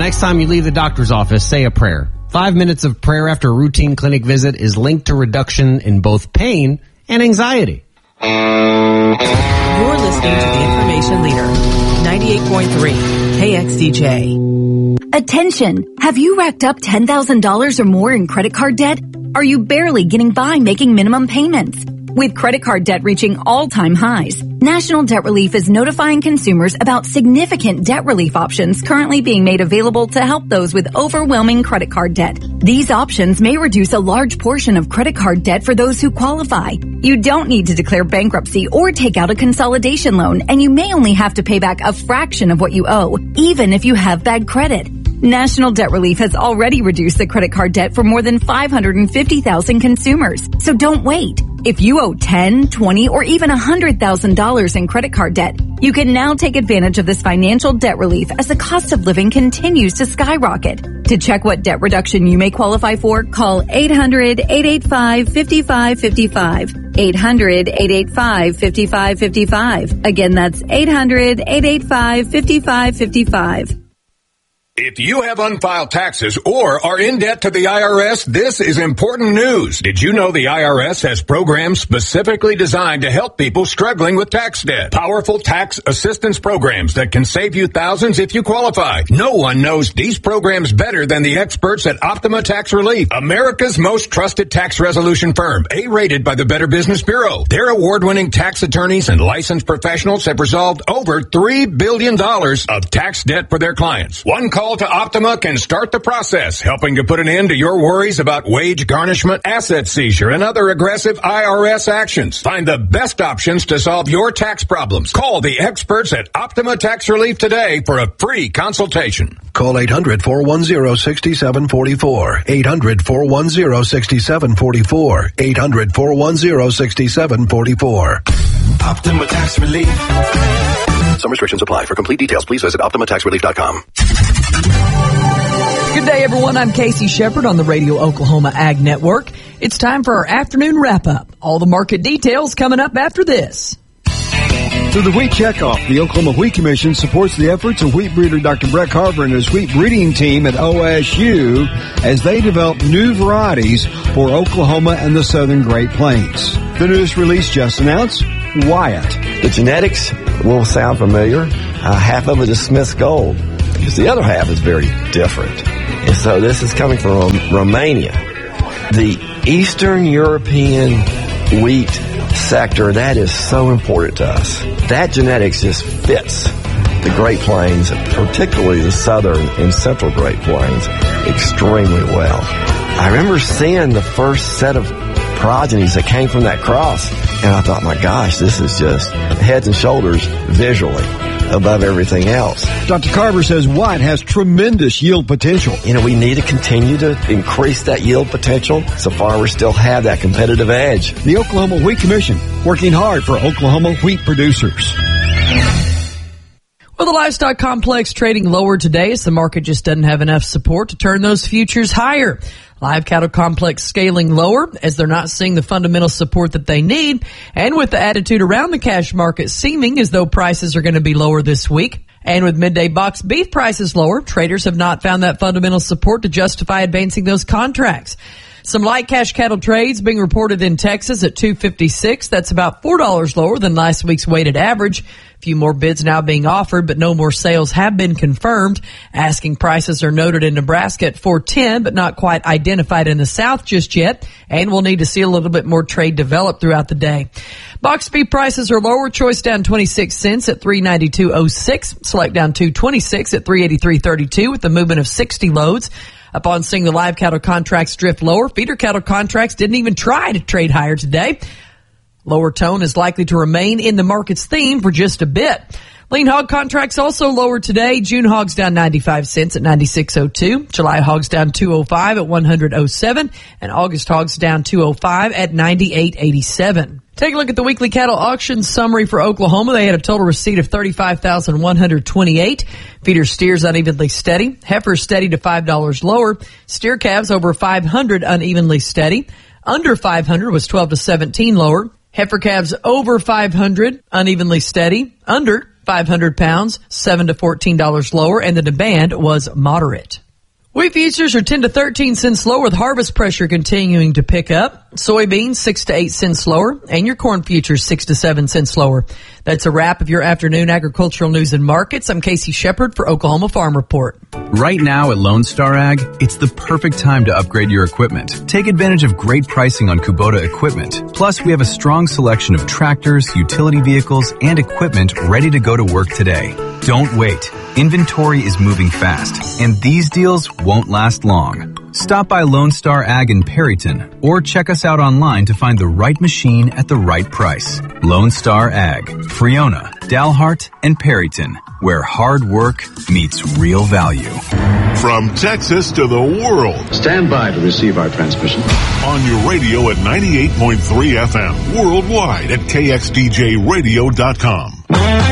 next time you leave the doctor's office, say a prayer. 5 minutes of prayer after a routine clinic visit is linked to reduction in both pain and anxiety. You're listening to the Information Leader, 98.3 KXDJ. Attention! Have you racked up $10,000 or more in credit card debt? Are you barely getting by making minimum payments? With credit card debt reaching all-time highs, National Debt Relief is notifying consumers about significant debt relief options currently being made available to help those with overwhelming credit card debt. These options may reduce a large portion of credit card debt for those who qualify. You don't need to declare bankruptcy or take out a consolidation loan, and you may only have to pay back a fraction of what you owe, even if you have bad credit. National Debt Relief has already reduced the credit card debt for more than 550,000 consumers. So don't wait. If you owe $10,000, $20,000, or even $100,000 in credit card debt, you can now take advantage of this financial debt relief as the cost of living continues to skyrocket. To check what debt reduction you may qualify for, call 800-885-5555. 800-885-5555. Again, that's 800-885-5555. If you have unfiled taxes or are in debt to the IRS, this is important news. Did you know the IRS has programs specifically designed to help people struggling with tax debt? Powerful tax assistance programs that can save you thousands if you qualify. No one knows these programs better than the experts at Optima Tax Relief, America's most trusted tax resolution firm, A-rated by the Better Business Bureau. Their award-winning tax attorneys and licensed professionals have resolved over $3 billion of tax debt for their clients. One call to Optima can start the process, helping to put an end to your worries about wage garnishment, asset seizure, and other aggressive IRS actions. Find the best options to solve your tax problems. Call the experts at Optima Tax Relief today for a free consultation. Call 800-410-6744. 800-410-6744. 800-410-6744. Optima Tax Relief. Some restrictions apply. For complete details, please visit OptimaTaxRelief.com. Good day, everyone. I'm Casey Shepard on the Radio Oklahoma Ag Network. It's time for our afternoon wrap-up. All the market details coming up after this. Through the Wheat Checkoff, the Oklahoma Wheat Commission supports the efforts of wheat breeder Dr. Brett Carver and his wheat breeding team at OSU as they develop new varieties for Oklahoma and the Southern Great Plains. The newest release just announced, Wyatt. The genetics will sound familiar. Half of it is Smith's Gold, because the other half is very different. And so this is coming from Romania. The Eastern European wheat sector, that is so important to us. That genetics just fits the Great Plains, particularly the Southern and Central Great Plains, extremely well. I remember seeing the first set of progenies that came from that cross, and I thought, my gosh, this is just heads and shoulders visually above everything else. Dr. Carver says Wyatt has tremendous yield potential. You know, we need to continue to increase that yield potential so farmers still have that competitive edge. The Oklahoma Wheat Commission, working hard for Oklahoma wheat producers. Well, the livestock complex trading lower today as the market just doesn't have enough support to turn those futures higher. Live cattle complex scaling lower as they're not seeing the fundamental support that they need, and with the attitude around the cash market seeming as though prices are going to be lower this week. And with midday box beef prices lower, traders have not found that fundamental support to justify advancing those contracts. Some light cash cattle trades being reported in Texas at $256. That's about $4 lower than last week's weighted average. A few more bids now being offered, but no more sales have been confirmed. Asking prices are noted in Nebraska at $410, but not quite identified in the South just yet. And we'll need to see a little bit more trade develop throughout the day. Box beef prices are lower. Choice down 26 cents at $392.06. Select down 226 at $383.32 with a movement of 60 loads. Upon seeing the live cattle contracts drift lower, feeder cattle contracts didn't even try to trade higher today. Lower tone is likely to remain in the market's theme for just a bit. Lean hog contracts also lower today. June hogs down 95 cents at 96.02. July hogs down 205 at 100.07. And August hogs down 205 at 98.87. Take a look at the weekly cattle auction summary for Oklahoma. They had a total receipt of 35,128. Feeder steers unevenly steady. Heifers steady to $5 lower. Steer calves over 500 unevenly steady. Under 500 was 12 to 17 lower. Heifer calves over 500 unevenly steady. Under 500 pounds, $7 to $14 lower, and the demand was moderate. Wheat futures are 10 to 13 cents lower with harvest pressure continuing to pick up. Soybeans 6 to 8 cents lower, and your corn futures 6 to 7 cents lower. That's a wrap of your afternoon agricultural news and markets. I'm Casey Shepard for Oklahoma Farm Report. Right now at Lone Star Ag, it's the perfect time to upgrade your equipment. Take advantage of great pricing on Kubota equipment. Plus, we have a strong selection of tractors, utility vehicles, and equipment ready to go to work today. Don't wait. Inventory is moving fast, and these deals won't last long. Stop by Lone Star Ag in Perryton, or check us out online to find the right machine at the right price. Lone Star Ag, Friona, Dalhart, and Perryton, where hard work meets real value. From Texas to the world. Stand by to receive our transmission. On your radio at 98.3 FM. Worldwide at KXDJRadio.com.